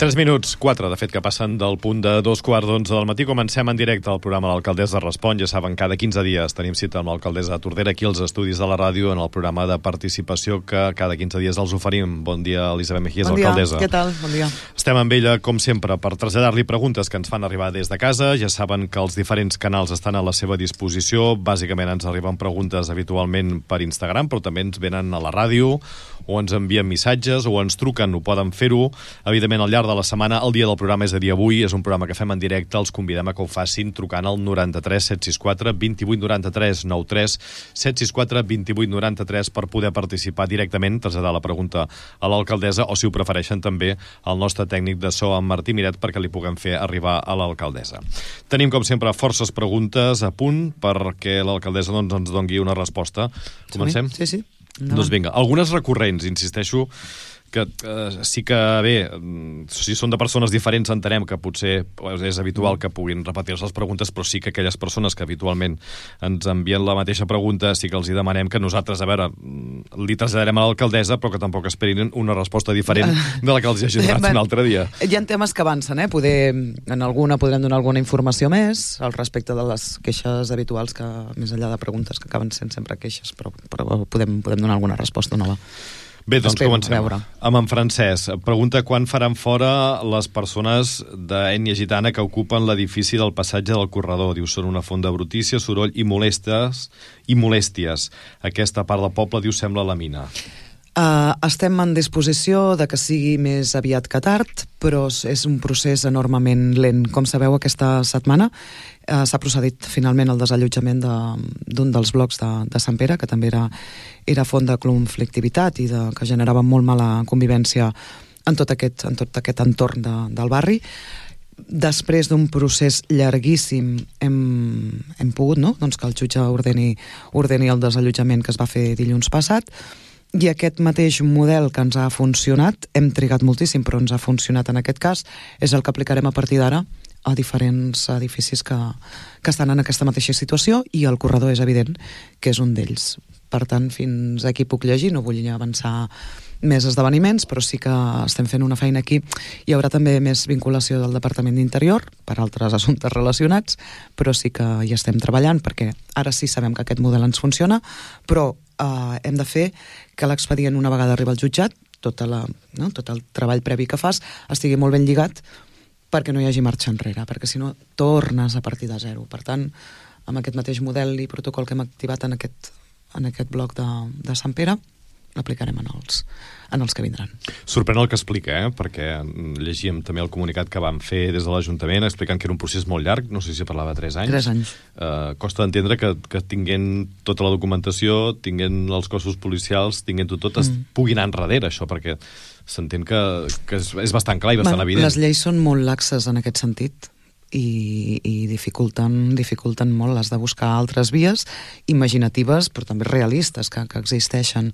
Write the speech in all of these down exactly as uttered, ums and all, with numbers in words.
Tres minuts, quatre, de fet, que passen del punt de dos quarts d'onze del matí. Comencem en directe el programa L'Alcaldessa Respon. Ja saben, cada quinze dies tenim cita amb l'alcaldessa Tordera aquí als estudis de la ràdio en el programa de participació que cada quinze dies els oferim. Bon dia, Elisabet Mejías, bon dia. alcaldessa. Què tal? Bon dia. Estem amb ella, com sempre, per traslladar-li preguntes que ens fan arribar des de casa. Ja saben que els diferents canals estan a la seva disposició. Bàsicament ens arriben preguntes habitualment per Instagram, però també ens venen a la ràdio, o ens envien missatges, o ens truquen, ho poden fer-ho. Evidentment, al llarg de la setmana, el dia del programa és a dir avui, és un programa que fem en directe, els convidem a que ho facin trucant al noranta-tres set sis quatre vint vuit noranta-tres noranta-tres set sis quatre vint vuit noranta-tres per poder participar directament, traslladar la pregunta a l'alcaldessa, o si ho prefereixen també al nostre tècnic de so, en Martí Miret, perquè li puguem fer arribar a l'alcaldessa. Tenim, com sempre, forces preguntes a punt perquè l'alcaldessa doncs, ens doni una resposta. Comencem? Sí, sí. No. Doncs vinga, algunes recurrents, insisteixo, que eh, sí que, bé, si són de persones diferents entenem que potser és habitual que puguin repetir-se les preguntes, però sí que aquelles persones que habitualment ens envien la mateixa pregunta sí que els hi demanem que nosaltres, a veure, li traslladarem a l'alcaldessa, però que tampoc esperin una resposta diferent de la que els hi hagi donat un altre dia. Hi ha temes que avancen, eh? Poder, en alguna podrem donar alguna informació més al respecte de les queixes habituals, que més enllà de preguntes que acaben sent sempre queixes, però, però podem, podem donar alguna resposta nova. Bé, doncs Espero, comencem. Amb en Francesc. Pregunta quan faran fora les persones d'ètnia gitana que ocupen l'edifici del passatge del corredor. Diu, són una font de brutícia, soroll i molestes i molèsties. Aquesta part del poble, diu, sembla la mina. Uh, estem en disposició de que sigui més aviat que tard, però és un procés enormement lent. Com sabeu, aquesta setmana uh, s'ha procedit finalment al desallotjament d'un de, dels blocs de, de Sant Pere, que també era, era font de conflictivitat i de, que generava molt mala convivència en tot aquest, en tot aquest entorn de, del barri. Després d'un procés llarguíssim hem, hem pogut, no?, doncs que el jutge ordeni, ordeni el desallotjament que es va fer dilluns passat. I aquest mateix model que ens ha funcionat, hem trigat moltíssim, però ens ha funcionat en aquest cas, és el que aplicarem a partir d'ara a diferents edificis que, que estan en aquesta mateixa situació, i el corredor és evident que és un d'ells. Per tant, fins aquí puc llegir, no vull avançar més esdeveniments, però sí que estem fent una feina aquí. Hi haurà també més vinculació del Departament d'Interior per altres assumptes relacionats, però sí que hi estem treballant, perquè ara sí sabem que aquest model ens funciona, però eh, hem de fer que l'expedient, una vegada arriba al jutjat, tota la, no, tot el treball previ que fas estigui molt ben lligat perquè no hi hagi marxa enrere, perquè si no tornes a partir de zero. Per tant, amb aquest mateix model i protocol que hem activat en aquest, en aquest bloc de, de Sant Pere, l'aplicarem en els, en els que vindran. Sorprèn el que explica, eh? Perquè llegíem també el comunicat que vam fer des de l'Ajuntament explicant que era un procés molt llarg, no sé si parlava de tres anys. Tres anys. Uh, costa d'entendre que, que tinguent tota la documentació, tinguent els cossos policials, tinguent-ho tot, es mm. pugui anar enrere, això, perquè s'entén que, que és, és bastant clar i bastant bueno, evident. Les lleis són molt laxes en aquest sentit, i, i dificulten, dificulten molt. Has de buscar altres vies imaginatives, però també realistes, que, que existeixen.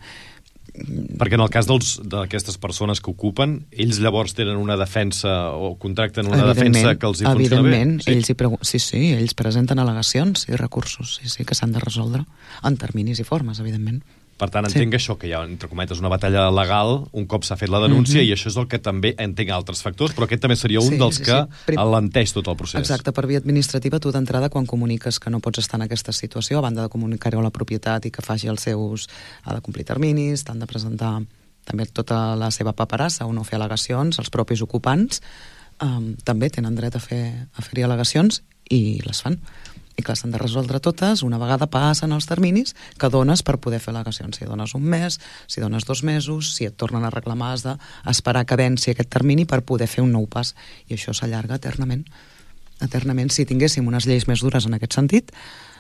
Perquè en el cas d'aquestes persones que ocupen, ells llavors tenen una defensa o contracten una defensa que els hi funciona bé? Evidentment, sí. Ells hi pregu- sí, sí, ells presenten al·legacions i recursos, sí, sí, que s'han de resoldre en terminis i formes, evidentment. Per tant, entenc sí. això, que hi ha, entre cometes, una batalla legal un cop s'ha fet la denúncia, mm-hmm. i això és el que també entenc altres factors, però aquest també seria un sí, dels sí, que sí. Prim... alenteix tot el procés. Exacte, per via administrativa, tu d'entrada, quan comuniques que no pots estar en aquesta situació, a banda de comunicar-ho a la propietat i que faci els seus... ha de complir terminis, t'han de presentar també tota la seva paperassa o no fer al·legacions, els propis ocupants um, també tenen dret a fer a fer-hi al·legacions i les fan. I clar, s'han de resoldre totes, una vegada passen els terminis que dones per poder fer al·legacions. Si dones un mes, si dones dos mesos, si et tornen a reclamar, has d'esperar que venci aquest termini per poder fer un nou pas. I això s'allarga eternament. Eternament. Si tinguéssim unes lleis més dures en aquest sentit,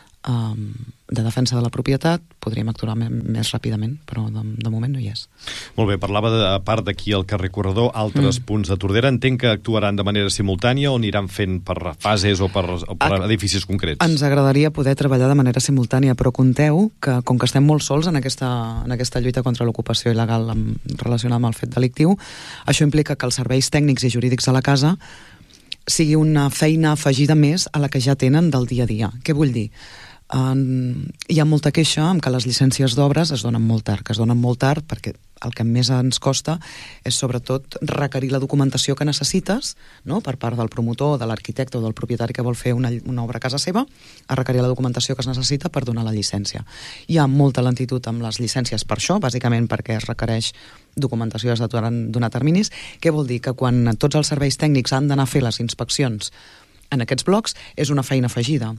um, de defensa de la propietat, podríem actuar més ràpidament, però de, de moment no hi és. Molt bé, parlava de, a part d'aquí el carrer Corredor, altres mm. punts de Tordera. Entenc que actuaran de manera simultània o aniran fent per fases o per, o per a, edificis concrets? Ens agradaria poder treballar de manera simultània, però compteu que, com que estem molt sols en aquesta, en aquesta lluita contra l'ocupació il·legal amb, relacionada amb el fet delictiu, això implica que els serveis tècnics i jurídics de la casa sigui una feina afegida més a la que ja tenen del dia a dia. Què vull dir? En, hi ha molta queixa amb que les llicències d'obres es donen molt tard, que es donen molt tard perquè el que més ens costa és sobretot requerir la documentació que necessites, no?, per part del promotor, de l'arquitecte o del propietari que vol fer una, una obra a casa seva, a requerir la documentació que es necessita per donar la llicència. Hi ha molta lentitud amb les llicències per això, bàsicament perquè es requereix documentació de donar terminis. Què vol dir? Que quan tots els serveis tècnics han d'anar a fer les inspeccions en aquests blocs és una feina afegida.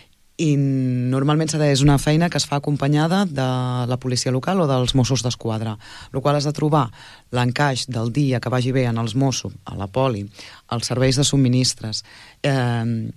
I normalment és una feina que es fa acompanyada de la policia local o dels Mossos d'Esquadra, el qual has de trobar l'encaix del dia que vagi bé en els Mossos, a la poli, als serveis de subministres, eh,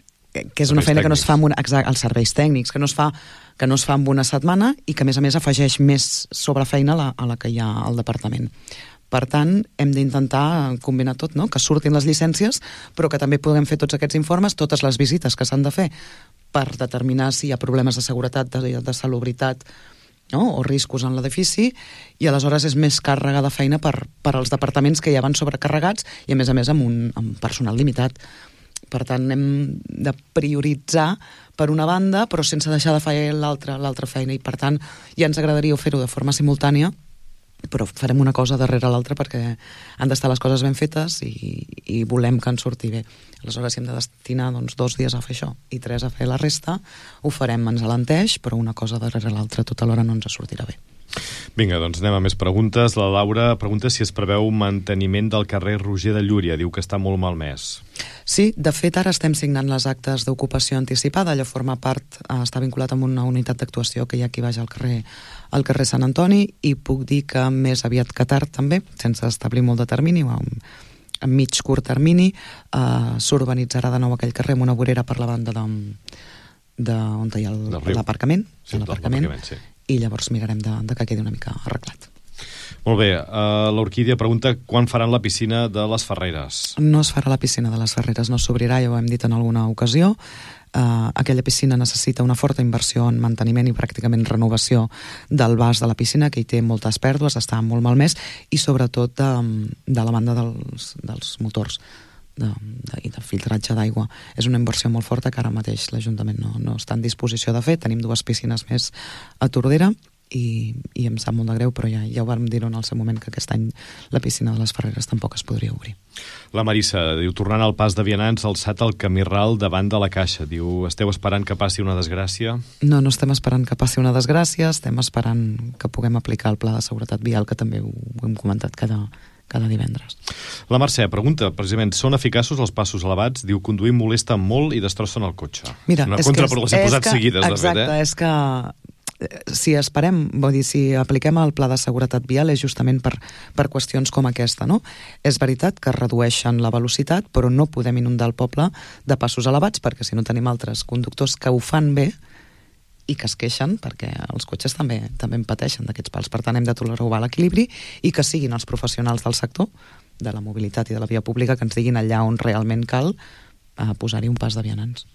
que és una feina que no es fa amb una, exacte, els serveis tècnics, que no es fa que no es fa en una setmana i que a més a més afegeix més sobrefeina a la, a la que hi ha al departament. Per tant, hem d'intentar combinar tot, no?, que surtin les llicències, però que també puguem fer tots aquests informes, totes les visites que s'han de fer per determinar si hi ha problemes de seguretat, de, de salubritat, no?, o riscos en l'edifici, i aleshores és més càrrega de feina per, per als departaments que ja van sobrecarregats i a més a més amb un amb personal limitat. Per tant, hem de prioritzar per una banda, però sense deixar de fer l'altra l'altra feina, i per tant ja ens agradaria fer-ho de forma simultània, però farem una cosa darrere l'altra perquè han d'estar les coses ben fetes i, i volem que ens surti bé. Aleshores, si hem de destinar doncs, dos dies a fer això i tres a fer la resta, ho farem, ens alenteix, però una cosa darrere l'altra tota l'hora no ens sortirà bé. Vinga, doncs anem a més preguntes. La Laura pregunta si es preveu manteniment del carrer Roger de Llúria. Diu que està molt malmès. Sí, de fet ara estem signant les actes d'ocupació anticipada. Allò forma part, eh, està vinculat amb una unitat d'actuació que hi ha aquí baix al carrer, al carrer Sant Antoni, i puc dir que més aviat que tard també, sense establir molt de termini, o amb, amb mig curt termini, eh, s'urbanitzarà de nou aquell carrer amb una vorera per la banda de, de, on hi ha l'aparcament, sí, l'aparcament, sí. I llavors mirarem de, de que quedi una mica arreglat. Molt bé, uh, l'Orquídia pregunta quan faran la piscina de les Ferreres. No es farà la piscina de les Ferreres, no s'obrirà, ja ho hem dit en alguna ocasió. Uh, aquella piscina necessita una forta inversió en manteniment i pràcticament renovació del vas de la piscina, que hi té moltes pèrdues, està molt malmès, i sobretot de, de la banda dels, dels motors de, de, i del filtratge d'aigua. És una inversió molt forta que ara mateix l'Ajuntament no, no està en disposició de fer. Tenim dues piscines més a Tordera i, i em sap molt de greu, però ja, ja ho vam dir en el seu moment que aquest any la piscina de les Ferreres tampoc es podria obrir. La Marissa diu, tornant al pas de vianants, alçat el camí ral davant de la Caixa. Diu, esteu esperant que passi una desgràcia? No, no estem esperant que passi una desgràcia, estem esperant que puguem aplicar el pla de seguretat vial, que també ho, ho hem comentat cada cada divendres. La Mercè pregunta, precisament, són eficaços els passos elevats? Diu, conduir molesta molt i destrossen el cotxe. Mira, una és contra, que, però les he posat que, seguides, exacte, de fet, eh? És que si esperem, vull dir, si apliquem el pla de seguretat vial és justament per, per qüestions com aquesta, no? És veritat que redueixen la velocitat, però no podem inundar el poble de passos elevats, perquè si no tenim altres conductors que ho fan bé i que es queixen, perquè els cotxes també també en pateixen d'aquests pals. Per tant, hem de trobar l'equilibri i que siguin els professionals del sector de la mobilitat i de la via pública que ens diguin allà on realment cal eh, posar-hi un pas de vianants.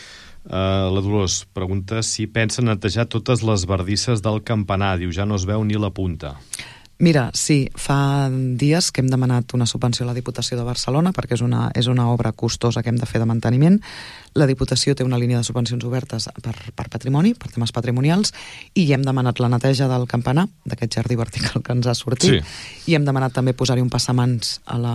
Uh, la Dolors pregunta si pensen netejar totes les bardisses del campanar. Diu, ja no es veu ni la punta. Mira, sí, fa dies que hem demanat una subvenció a la Diputació de Barcelona perquè és una, és una obra costosa que hem de fer de manteniment. La Diputació té una línia de subvencions obertes per, per patrimoni, per temes patrimonials, i hem demanat la neteja del campanar, d'aquest jardí vertical que ens ha sortit, sí. I hem demanat també posar-hi un passamans a, la,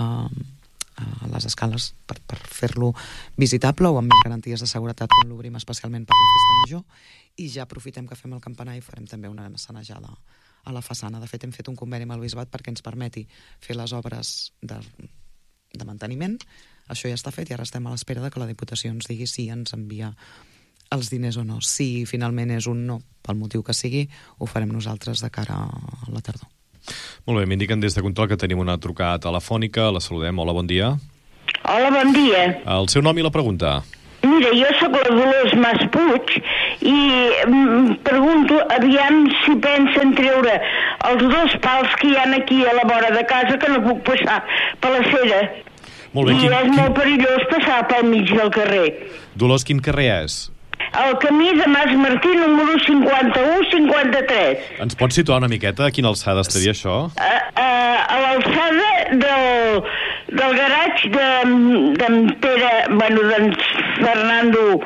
a les escales per, per fer-lo visitable o amb més garanties de seguretat quan l'obrim especialment per la festa major, i ja aprofitem que fem el campanar i farem també una sanejada a la façana. De fet, hem fet un conveni amb el Bisbat perquè ens permeti fer les obres de, de manteniment. Això ja està fet i ara estem a l'espera de que la Diputació ens digui si ens envia els diners o no. Si finalment és un no, pel motiu que sigui, ho farem nosaltres de cara a la tardor. Molt bé, m'indiquen des de Control que tenim una trucada telefònica. La saludem. Hola, bon dia. Hola, bon dia. El seu nom i la pregunta. Mira, jo sóc la Dolors Mas Puig i mm, pregunto, aviam si pensen treure els dos pals que hi ha aquí a la vora de casa, que no puc passar per la cera. Molt bé, I quin, és quin... molt perillós passar pel mig del carrer. Dolors, quin carrer és? El camí de Mas Martí, número cinquanta-u cinquanta-tres. Ens pots situar una miqueta? A quina alçada estaria això? A, a, a l'alçada del, del garatge d'en de, Pere, bueno, d'en Fernando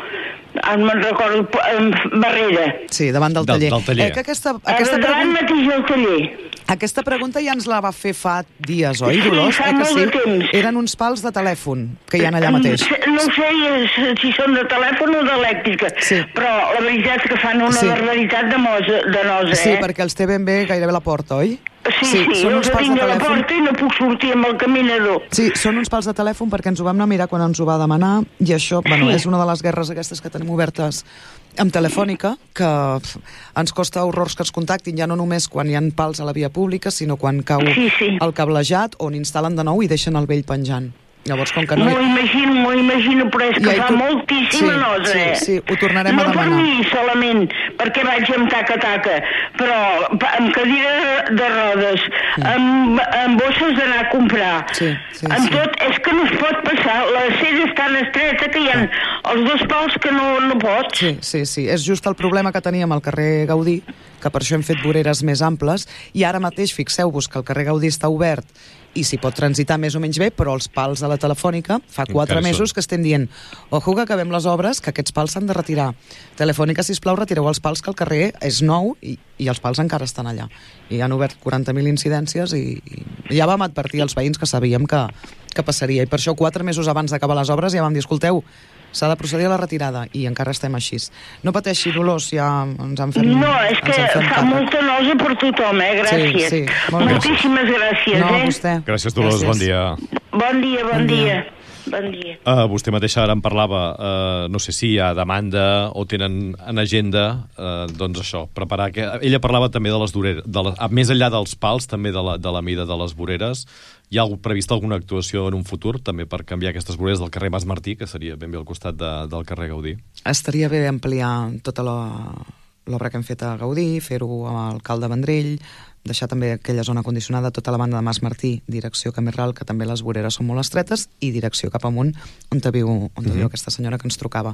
Ah, me'n recordo, Barrera. Sí, davant del taller. Del, del taller. Eh, que aquesta, aquesta, Davant pregunta, mateix del taller. aquesta pregunta ja ens la va fer fa dies, oi, Sí, Dolors? fa eh, que molt de temps. Eren uns pals de telèfon que hi ha allà mateix. No sé si són de telèfon o d'elèctrica, Sí. però la veritat és que fan una Sí. barbaritat de, mosa, de nosa, Sí, eh? perquè els té ben bé gairebé a la porta, oi? Sí, sí, sí, són jo uns que pals de tinc a la telèfon. porta i no puc sortir amb el caminador. Sí, són uns pals de telèfon perquè ens ho vam anar a mirar quan ens ho va demanar i això, bueno, Sí. és una de les guerres aquestes que tenim obertes amb Telefònica, que pf, ens costa horrors que ens contactin, ja no només quan hi ha pals a la via pública, sinó quan cau Sí, sí. el cablejat, on instal·len de nou i deixen el vell penjant. Llavors, com que no... M'ho imagino, m'ho imagino, però és que I ahí fa tu- moltíssima sí, nosa, sí, eh? sí, ho tornarem no a demanar. No per mi solament, perquè vaig amb taca-taca, però pa- amb cadira de, de rodes, Mm. amb, amb bosses d'anar a comprar, Sí, sí, amb sí. tot, és que no es pot passar, la seda és tan estreta que hi ha els dos pals que no, no pots. Sí, sí, sí. És just el problema que teníem al carrer Gaudí, que per això hem fet voreres més amples, i ara mateix fixeu-vos que el carrer Gaudí està obert i s'hi pot transitar més o menys bé, però els pals de la Telefònica fa quatre Encara mesos són. que estem dient ojo que acabem les obres, que aquests pals s'han de retirar. Telefònica, sisplau, retireu els pals, que el carrer és nou i, i els pals encara estan allà. I han obert quaranta mil incidències i, i ja vam advertir als veïns que sabíem que, que passaria. I per això, quatre mesos abans d'acabar les obres, ja vam dir, escolteu, s'ha de procedir a la retirada, i encara estem així. No pateixi, Dolors, ja ens en fem No, és que ens en fem fa càrrec. molta nosa per tothom, eh? Gràcies. Sí, sí, molt bé. Moltíssimes gràcies, No, eh? vostè. Gràcies, Dolors, bon dia. Bon dia, bon, Bon dia. dia. Bon dia. Uh, vostè mateixa ara em parlava, uh, no sé si hi ha demanda o tenen en agenda, uh, doncs això, preparar... Que... Ella parlava també de les voreres, de la... més enllà dels pals, també de la, de la mida de les voreres. Hi ha prevista alguna actuació en un futur, també per canviar aquestes voreres del carrer Mas Martí, que seria ben bé al costat de, del carrer Gaudí? Estaria bé ampliar tota la- l'obra que hem fet a Gaudí, fer-ho al Cal de Vendrell, deixar també aquella zona condicionada, tota la banda de Mas Martí, direcció Camí Ral, que també les voreres són molt estretes, i direcció cap amunt, on te viu, on te Mhm. viu aquesta senyora que ens trucava.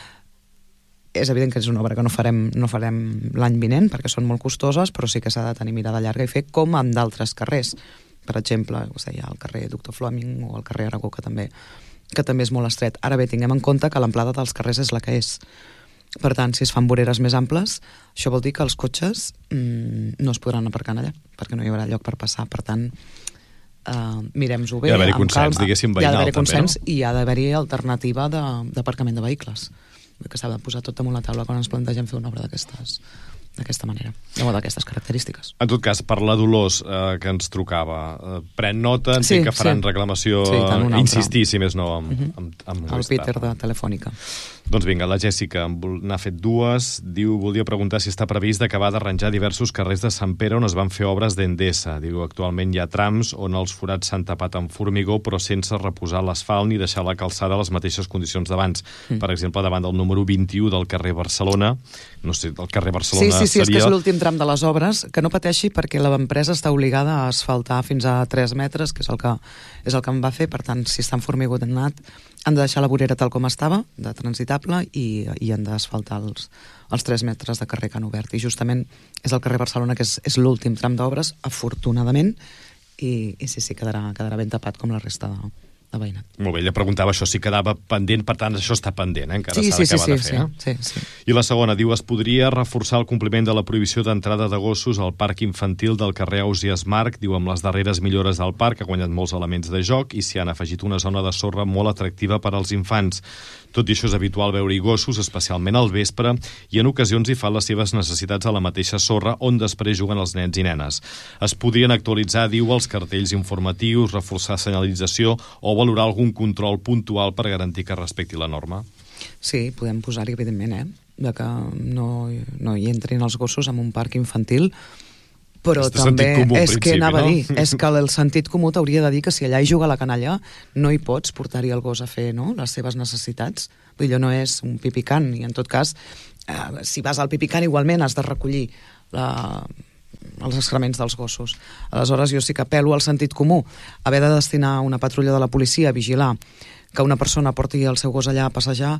És evident que és una obra que no farem, no farem l'any vinent, perquè són molt costoses, però sí que s'ha de tenir mirada llarga i fer com amb d'altres carrers. Per exemple, us deia, el carrer Doctor Fleming o el carrer Aragó, que també, que també és molt estret. Ara bé, tinguem en compte que l'amplada dels carrers és la que és. Per tant, si es fan voreres més amples, això vol dir que els cotxes mmm, no es podran aparcar allà, perquè no hi haurà lloc per passar. Per tant, uh, mirem-ho bé. Hi ha d'haver-hi amb consens, calma. diguéssim, Hi ha veïnal, d'haver també, consens no? i hi ha d'haver-hi alternativa de- d'aparcament de, de vehicles, que s'ha de posar tot damunt la taula quan ens plantegem fer una obra d'aquestes d'aquesta manera, o d'aquestes característiques. En tot cas, per la Dolors eh, que ens trucava, eh, pren nota, entenc Sí, que faran sí. reclamació, Sí, tant una altra. insistir, si més no, amb, Mhm. amb, amb El Peter de Telefònica. Doncs vinga, la Jèssica n'ha fet dues. Diu, volia preguntar si està previst d'acabar d'arranjar diversos carrers de Sant Pere on es van fer obres d'Endesa. Diu, actualment hi ha trams on els forats s'han tapat amb formigó, però sense reposar l'asfalt ni deixar la calçada a les mateixes condicions d'abans. Mm. Per exemple, davant del número vint-i-u del carrer Barcelona, no sé, el carrer Sí, Barcelona sí, sí, és que seria... és l'últim tram de les obres, que no pateixi perquè l'empresa està obligada a asfaltar fins a tres metres, que és el que, és el que em va fer. Per tant, si està en formigó anat, han de deixar la vorera tal com estava, de transitable, i, i han d'asfaltar els, els tres metres de carrer que han obert. I justament és el carrer Barcelona, que és, és l'últim tram d'obres, afortunadament, i, i sí, sí, quedarà, quedarà ben tapat com la resta de, de veïnat. Molt bé, ella preguntava això, si quedava pendent, per tant, això està pendent, eh? encara Sí, s'ha sí, sí, d'acabar sí, de fer. sí, eh? sí, sí. I la segona, diu, es podria reforçar el compliment de la prohibició d'entrada de gossos al parc infantil del carrer Ausiàs Marc, diu, amb les darreres millores del parc, ha guanyat molts elements de joc i s'hi han afegit una zona de sorra molt atractiva per als infants. Tot i això és habitual veure-hi gossos, especialment al vespre, i en ocasions hi fan les seves necessitats a la mateixa sorra on després juguen els nens i nenes. Es podrien actualitzar, diu, els cartells informatius, reforçar senyalització o valorar algun control puntual per garantir que respecti la norma. Sí, podem posar-hi, evidentment, eh? De que no, no hi entrin els gossos en un parc infantil, però És de també sentit comú, és al que principi, anava no? a dir, és que el sentit comú t'hauria de dir que si allà hi juga la canalla no hi pots portar-hi el gos a fer, no?, les seves necessitats. Vull dir, allò no és un pipicant, i en tot cas, eh, si vas al pipicant igualment has de recollir la, els excrements dels gossos. Aleshores jo sí que apel·lo al sentit comú. Haver de destinar una patrulla de la policia a vigilar que una persona porti el seu gos allà a passejar,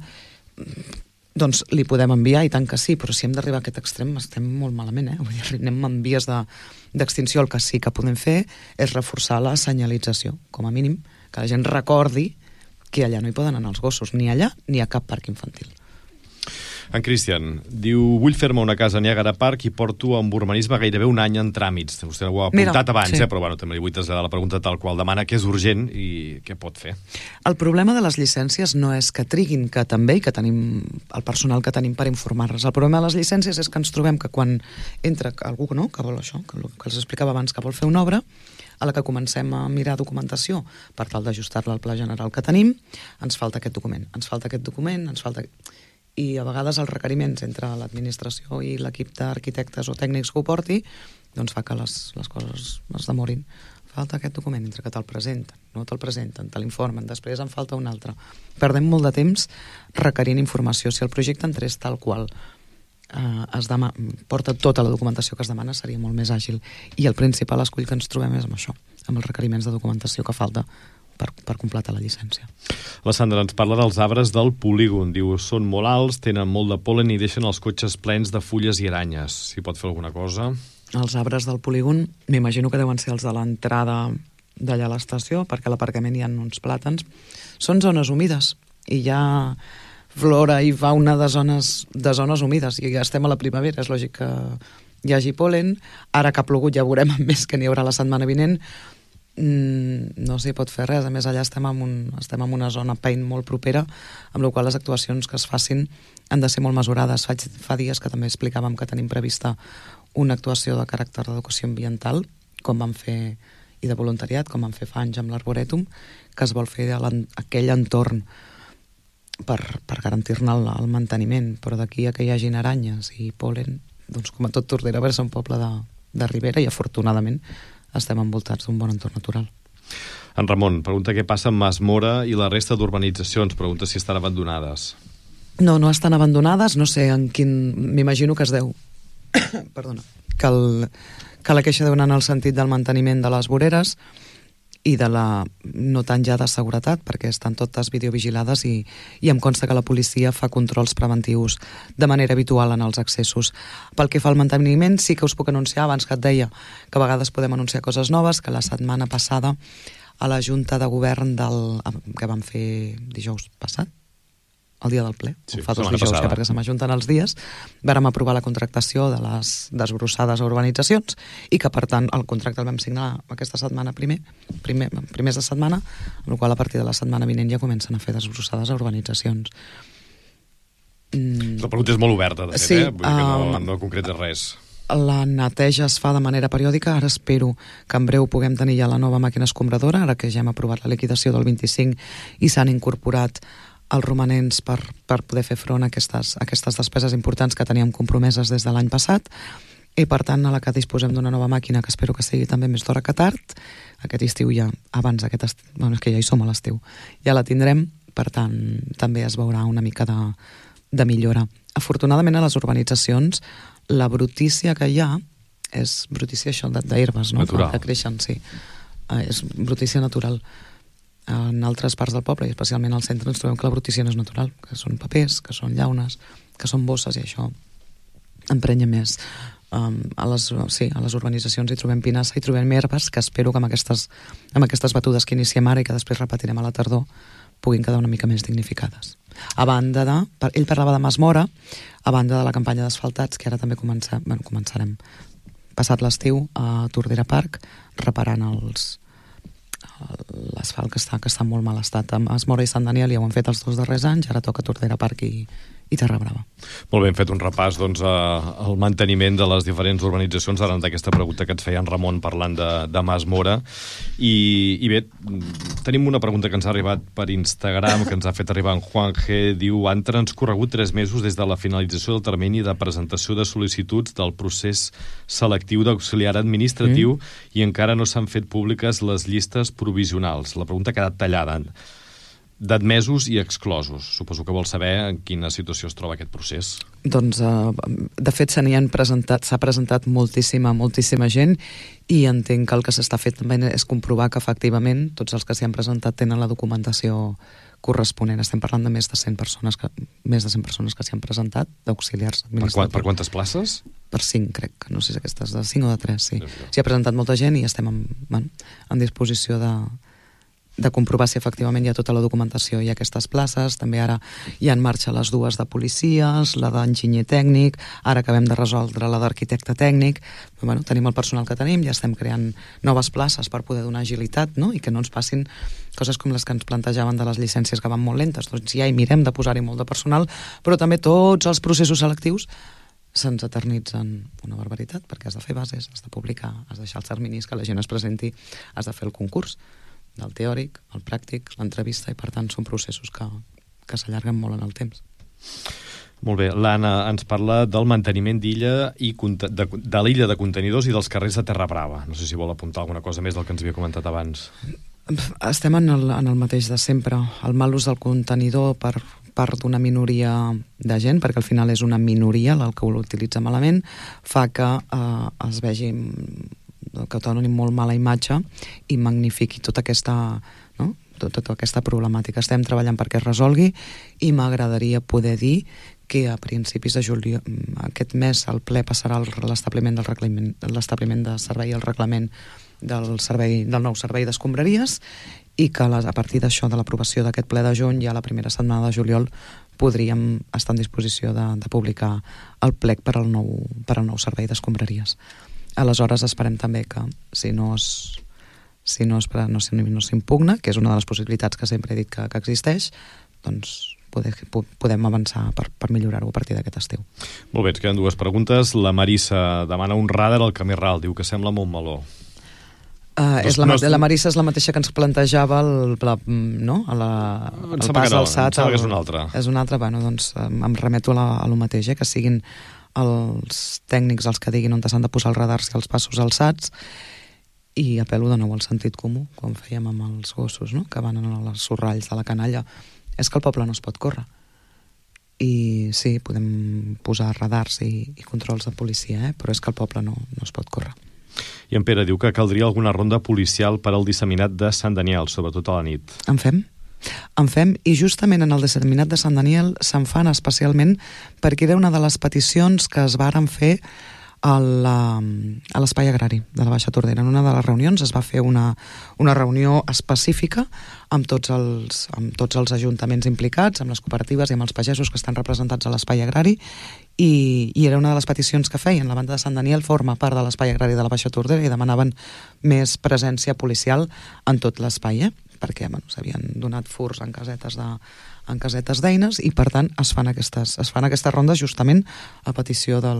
doncs li podem enviar, i tant que sí, però si hem d'arribar a aquest extrem estem molt malament, eh? Vull dir, anem en vies de, d'extinció. El que sí que podem fer és reforçar la senyalització, com a mínim, que la gent recordi que allà no hi poden anar els gossos, ni allà ni a cap parc infantil. En Cristian diu, vull fer-me una casa a Niagara Park i porto amb urbanisme gairebé un any en tràmits. Vostè ho ha apuntat Mira, abans, sí. eh? però bueno, també li vull traslladar la pregunta tal qual demana, que és urgent i què pot fer. El problema de les llicències no és que triguin, que també, i que tenim el personal que tenim per informar-les. El problema de les llicències és que ens trobem que quan entra algú no, que vol això, que, que els explicava abans, que vol fer una obra, a la que comencem a mirar documentació per tal d'ajustar-la al pla general que tenim, ens falta aquest document, ens falta aquest document, ens falta... I a vegades els requeriments entre l'administració i l'equip d'arquitectes o tècnics que ho porti doncs fa que les, les coses es demorin. Falta aquest document, entre que te'l presenten, no te'l presenten, te l'informen, després en falta un altre. Perdem molt de temps requerint informació. Si el projecte entrés tal qual eh, es dema, porta tota la documentació que es demana, seria molt més àgil. I el principal escull que ens trobem és amb això, amb els requeriments de documentació que falta Per, per completar la llicència. La Sandra ens parla dels arbres del polígon. Diu, són molt alts, tenen molt de pol·len i deixen els cotxes plens de fulles i aranyes. Si pot fer alguna cosa? Els arbres del polígon, m'imagino que deuen ser els de l'entrada d'allà a l'estació, perquè a l'aparcament hi ha uns plàtans. Són zones humides i hi ha flora i fauna de zones, de zones humides i ja estem a la primavera, és lògic que hi hagi pol·len. Ara que ha plogut ja veurem més que n'hi haurà la setmana vinent. Mm, no s'hi pot fer res, a més allà estem en, un, estem en una zona paint molt propera, amb la qual les actuacions que es facin han de ser molt mesurades. Fa, fa dies que també explicàvem que tenim prevista una actuació de caràcter d'educació ambiental, com vam fer, i de voluntariat, com vam fer fa anys amb l'Arborètum, que es vol fer a aquell entorn per, per garantir-ne el, el manteniment, però d'aquí a que hi hagin aranyes i pol·len, doncs com a tot Tordera, va ser un poble de, de Ribera i afortunadament estem envoltats d'un bon entorn natural. En Ramon pregunta què passa amb Mas Mora i la resta d'urbanitzacions. Pregunta si estan abandonades. No, no estan abandonades. No sé en quin... M'imagino que es deu... Perdona. Que, el, que la queixa deu anar en el sentit del manteniment de les voreres i de la... no tant ja de seguretat, perquè estan totes videovigilades i, i em consta que la policia fa controls preventius de manera habitual en els accessos. Pel que fa al manteniment, sí que us puc anunciar, abans que et deia que a vegades podem anunciar coses noves, que la setmana passada a la Junta de Govern del, que vam fer dijous passat, el dia del ple, sí, fa dos dijous, que perquè se m'ajunten els dies, vàrem aprovar la contractació de les desbrossades a urbanitzacions i que, per tant, el contracte el vam signar aquesta setmana primer, primer primers de setmana, amb la qual a partir de la setmana vinent ja comencen a fer desbrossades a urbanitzacions. Mm. La pregunta és molt oberta, de fet, sí, eh? Vull dir que no, uh, no concreta res. La neteja es fa de manera periòdica. Ara espero que en breu puguem tenir ja la nova màquina escombradora, ara que ja hem aprovat la liquidació del vint-i-cinc i s'han incorporat els romanents per, per poder fer front a aquestes, a aquestes despeses importants que teníem compromeses des de l'any passat, i per tant a la que disposem d'una nova màquina que espero que sigui també més d'hora que tard, aquest estiu ja, abans aquest estiu, bueno, és que ja hi som a l'estiu, ja la tindrem, per tant també es veurà una mica de, de millora. Afortunadament a les urbanitzacions la brutícia que hi ha és brutícia això d'herbes, no? Natural. Que creixen, sí. És brutícia natural. En altres parts del poble, i especialment al centre, ens trobem que la brutícia no és natural, que són papers, que són llaunes, que són bosses, i això emprenya més. Um, a, les, sí, a les urbanitzacions hi trobem pinassa, hi trobem herbes, que espero que amb aquestes, amb aquestes batudes que iniciem ara i que després repetirem a la tardor puguin quedar una mica més dignificades. A banda de... Ell parlava de Mas Mora, a banda de la campanya d'asfaltats, que ara també comença, bueno, començarem passat l'estiu a Tordera Park, reparant els l'asfalt que està, que està en molt mal estat. A Mas Mora i Sant Daniel ja ho han fet els dos darrers anys, ara toca Tordera Park i, i Terra Brava. Molt bé, hem fet un repàs doncs, al manteniment de les diferents urbanitzacions arran d'aquesta pregunta que ens feia en Ramon parlant de, de Mas Mora. I, I bé, tenim una pregunta que ens ha arribat per Instagram, que ens ha fet arribar en Juan G. Diu, han transcorregut tres mesos des de la finalització del termini de presentació de sol·licituds del procés selectiu d'auxiliar administratiu mm. i encara no s'han fet públiques les llistes provisionals. La pregunta ha quedat tallada. D'admesos i exclosos. Suposo que vol saber en quina situació es troba aquest procés. Doncs, uh, de fet, se n'hi han presentat, s'ha presentat moltíssima, moltíssima gent i entenc que el que s'està fet també és comprovar que efectivament tots els que s'hi han presentat tenen la documentació corresponent. Estem parlant de més de cent persones que, més de cent persones que s'hi han presentat, d'auxiliars administratius. Per, per quantes places? Per cinc, crec. No sé si aquestes de cinc o de tres, sí. S'hi ha presentat molta gent i estem en, bueno, en disposició de de comprovar si efectivament hi ha tota la documentació i aquestes places. També ara hi ha en marxa les dues de policies, la d'enginyer tècnic, ara acabem de resoldre la d'arquitecte tècnic. Però, bueno, tenim el personal que tenim, ja estem creant noves places per poder donar agilitat, no? I que no ens passin coses com les que ens plantejaven de les llicències que van molt lentes. Doncs ja hi mirem de posar-hi molt de personal, però també tots els processos selectius se'ns eternitzen una barbaritat, perquè has de fer bases, has de publicar, has de deixar els terminis, que la gent es presenti, has de fer el concurs del teòric, el pràctic, l'entrevista, i per tant són processos que, que s'allarguen molt en el temps. Molt bé, l'Anna ens parla del manteniment d'illa i de, de l'illa de contenidors i dels carrers de Terra Brava. No sé si vol apuntar alguna cosa més del que ens havia comentat abans. Estem en el, en el mateix de sempre. El mal ús del contenidor per part d'una minoria de gent, perquè al final és una minoria el que ho utilitza malament, fa que eh, es vegi que doni molt mala imatge i magnifiqui tota aquesta, no? tota, tota aquesta problemàtica. Estem treballant perquè es resolgui i m'agradaria poder dir que a principis de juliol, aquest mes, el ple passarà l'establiment del reglament, l'establiment de servei i el reglament del, servei, del nou servei d'escombraries, i que a partir d'això, de l'aprovació d'aquest ple de juny, ja la primera setmana de juliol podríem estar en disposició de, de publicar el plec per al nou, per al nou servei d'escombraries. Aleshores esperem també que si no es, si no, es, no, no s'impugna, que és una de les possibilitats que sempre he dit que, que existeix, doncs poder, podem avançar per, per millorar-ho a partir d'aquest estiu. Molt bé, ens queden dues preguntes. La Marissa demana un radar al Camí Ral, diu que sembla Montmeló. Uh, és la, no, la Marissa és la mateixa que ens plantejava el, la, no? a la, el pas no, alçat. Em sembla que és una altra. És una altra, bueno, doncs em remeto a, la, a lo mateix, eh? Que siguin els tècnics els que diguin on s'han de posar els radars i els passos alçats, i apel·lo de nou al sentit comú, com fèiem amb els gossos, no? Que van als sorralls de la canalla. És que el poble no es pot córrer. I sí, podem posar radars i, i controls de policia, eh? Però és que el poble no, no es pot córrer. I en Pere diu que caldria alguna ronda policial per al disseminat de Sant Daniel, sobretot a la nit. En fem? En fem, i justament en el disseminat de Sant Daniel se'n fan especialment perquè era una de les peticions que es varen fer a l'espai agrari de la Baixa Tordera. En una de les reunions es va fer una, una reunió específica amb tots, els, amb tots els ajuntaments implicats, amb les cooperatives i amb els pagesos que estan representats a l'espai agrari, i, i era una de les peticions que feien. La banda de Sant Daniel forma part de l'espai agrari de la Baixa Tordera i demanaven més presència policial en tot l'espai, eh? Perquè bueno, s'havien donat furs en casetes de, en casetes d'eines, i per tant es fan aquestes, es fan aquestes rondes justament a petició del,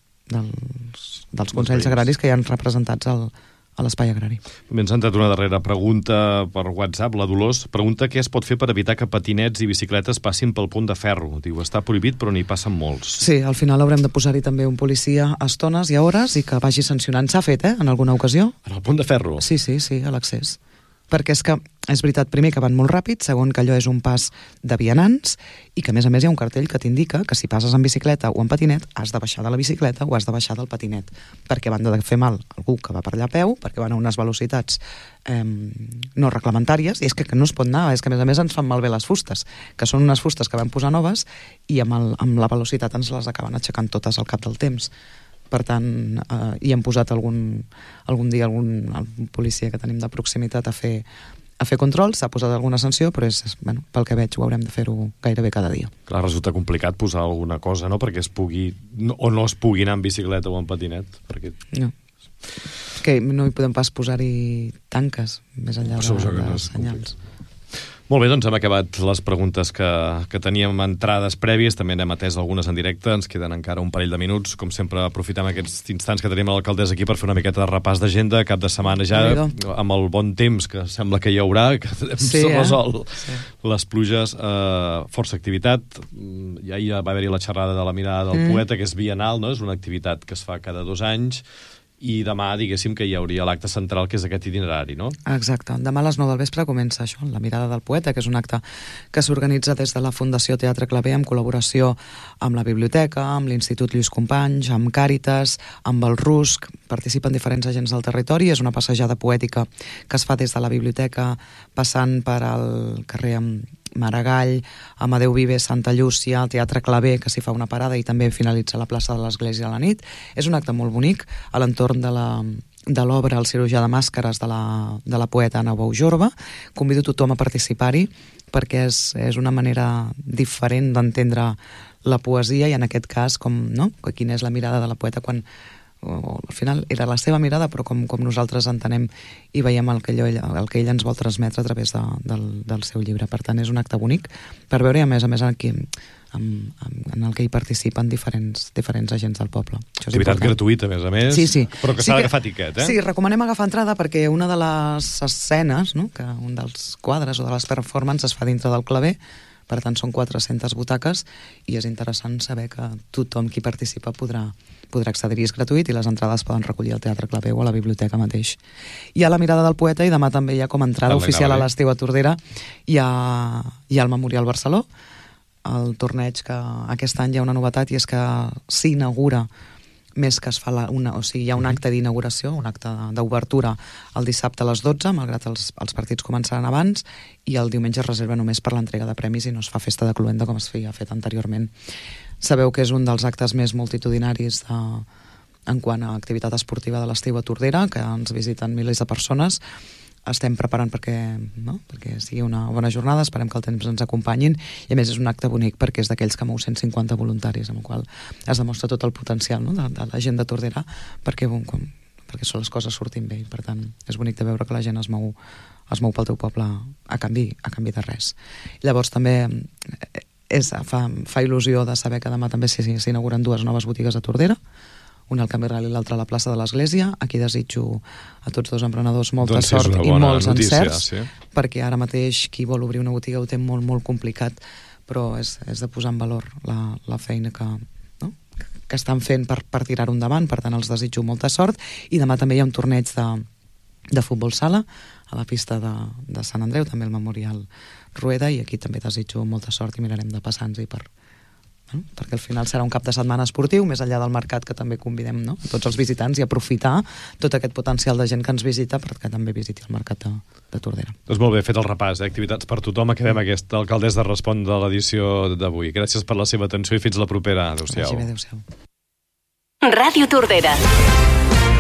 dels, dels consells agraris que hi ha representats al, a l'espai agrari. També ens ha entrat una darrera pregunta per WhatsApp. La Dolors pregunta què es pot fer per evitar que patinets i bicicletes passin pel pont de ferro. Diu, està prohibit però n'hi passen molts. Sí, al final haurem de posar-hi també un policia a estones i a hores i que vagi sancionant. S'ha fet, eh?, en alguna ocasió. En el pont de ferro? Sí, sí, sí, a l'accés. Perquè és que és veritat, primer, que van molt ràpid, segon, que allò és un pas de vianants, i que a més a més hi ha un cartell que t'indica que si passes en bicicleta o en patinet has de baixar de la bicicleta o has de baixar del patinet, perquè van de fer mal algú que va per allà a peu, perquè van a unes velocitats eh, no reglamentàries, i és que, que no es pot anar, és que a més a més ens fan malbé les fustes, que són unes fustes que vam posar noves i amb, el, amb la velocitat ens les acaben aixecant totes al cap del temps. Per tant, eh, hi hem posat algun, algun dia algun, algun policia que tenim de proximitat a fer, a fer control, s'ha posat alguna sanció, però és, bueno, pel que veig ho haurem de fer-ho gairebé cada dia. Clar, resulta complicat posar alguna cosa, no?, perquè es pugui, no, o no es pugui anar en bicicleta o en patinet. Perquè... No. Que no hi podem pas posar-hi tanques, més enllà de, de, de senyals. Molt bé, doncs hem acabat les preguntes que, que teníem entrades prèvies, també n'hem atès algunes en directe, ens queden encara un parell de minuts. Com sempre, aprofitem aquests instants que tenim a l'alcaldessa aquí per fer una miqueta de repàs d'agenda, cap de setmana ja, amb el bon temps que sembla que hi haurà, que sí, s'ha resolt eh? sí. les pluges, eh, força activitat. Ja hi va haver-hi la xerrada de la mirada del mm. poeta, que és bienal, no? És una activitat que es fa cada dos anys, i demà, diguéssim, que hi hauria l'acte central, que és aquest itinerari, no? Exacte. Demà a les nou del vespre comença això, la mirada del poeta, que és un acte que s'organitza des de la Fundació Teatre Claver en col·laboració amb la Biblioteca, amb l'Institut Lluís Companys, amb Càritas, amb el RUSC. Participen diferents agents del territori. És una passejada poètica que es fa des de la Biblioteca, passant per al carrer Maragall, Amadeu Vives, Santa Llúcia, el Teatre Claver, que s'hi fa una parada, i també finalitza la plaça de l'Església a la nit. És un acte molt bonic a l'entorn de la, de l'obra El cirurgià de màscares de la, de la poeta Anna Bou Jorba. Convido tothom a participar-hi perquè és, és una manera diferent d'entendre la poesia i en aquest cas com, no? Quina és la mirada de la poeta quan o, al final era la seva mirada però com, com nosaltres entenem i veiem el que, ell, el que ell ens vol transmetre a través de, del, del seu llibre. Per tant és un acte bonic per veure i a més a més aquí en, en el que hi participen diferents, diferents agents del poble. Activitat gratuïta, a més a més, sí, sí. però que sí s'ha d'agafar tiquet, eh? Sí, recomanem agafar entrada perquè una de les escenes, no? Que un dels quadres o de les performances es fa dintre del claver, per tant són quatre-centes butaques i és interessant saber que tothom qui participa podrà, podrà accedir-hi, és gratuït i les entrades poden recollir al Teatre Claver o a la biblioteca mateix. Hi ha la mirada del poeta i demà també hi ha com a entrada oficial a l'Estiu a Tordera hi ha, hi ha el Memorial Barceló, el torneig que aquest any hi ha una novetat i és que s'inaugura més que es fa la, una, o sigui, hi ha un acte d'inauguració, un acte d'obertura el dissabte a les dotze, malgrat els, els partits començaran abans, i el diumenge es reserva només per l'entrega de premis i no es fa festa de cluenda com es feia fet anteriorment. Sabeu que és un dels actes més multitudinaris de, en quant a activitat esportiva de l'Estiu a Tordera, que ens visiten milers de persones. Estem preparant perquè, no? perquè sigui una bona jornada, esperem que el temps ens acompanyin i a més és un acte bonic perquè és d'aquells que mou cent cinquanta voluntaris, amb el qual es demostra tot el potencial, no? de, de la gent de Tordera perquè, bon, com, perquè les coses surtin bé i per tant és bonic de veure que la gent es mou, es mou pel teu poble a canvi, a canvi de res. Llavors també és, fa, fa il·lusió de saber que demà també s'inauguren dues noves botigues a Tordera, una al Camí Real i l'altra a la plaça de l'Església. Aquí desitjo a tots dos emprenedors molta doncs sort i molts notícia, encerts, sí. Perquè ara mateix qui vol obrir una botiga ho té molt, molt complicat, però és, és de posar en valor la, la feina que, no? que estan fent per, per tirar-ho endavant, per tant els desitjo molta sort, i demà també hi ha un torneig de, de futbol sala a la pista de, de Sant Andreu, també el Memorial Rueda, i aquí també desitjo molta sort i mirarem de passar-nos-hi per... perquè al final serà un cap de setmana esportiu, més enllà del mercat que també convidem, no? tots els visitants i aprofitar tot aquest potencial de gent que ens visita perquè també visiti el mercat de, de Tordera. Doncs molt bé, fet el repàs, eh? Activitats per tothom. Acabem mm. aquesta alcaldessa respon de l'edició d'avui. Gràcies per la seva atenció i fins la propera. Adéu-siau. Adéu-siau. Ràdio Tordera.